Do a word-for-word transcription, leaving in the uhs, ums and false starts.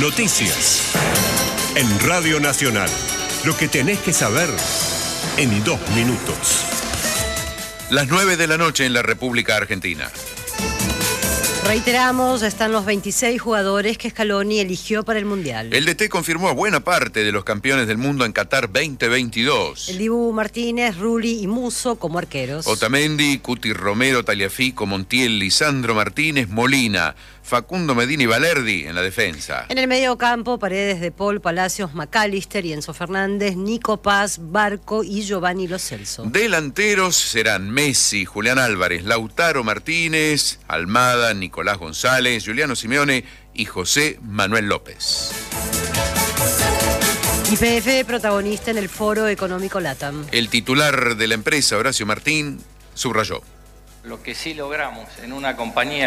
Noticias. En Radio Nacional. Lo que tenés que saber en dos minutos. Las nueve de la noche en la República Argentina. Reiteramos, están los veintiséis jugadores que Scaloni eligió para el Mundial. El D T confirmó a buena parte de los campeones del mundo en Qatar veinte veintidós. El Dibu Martínez, Rulli y Musso como arqueros. Otamendi, Cuti Romero, Tagliafico, Montiel, Lisandro Martínez, Molina, Facundo Medina y Valerdi en la defensa. En el medio campo, Paredes, De Paul, Palacios, McAllister y Enzo Fernández, Nico Paz, Barco y Giovanni Lo Celso. Delanteros serán Messi, Julián Álvarez, Lautaro Martínez, Almada, Nicolás González, Juliano Simeone y José Manuel López. Y P F protagonista en el Foro Económico LATAM. El titular de la empresa, Horacio Martín, subrayó: lo que sí logramos en una compañía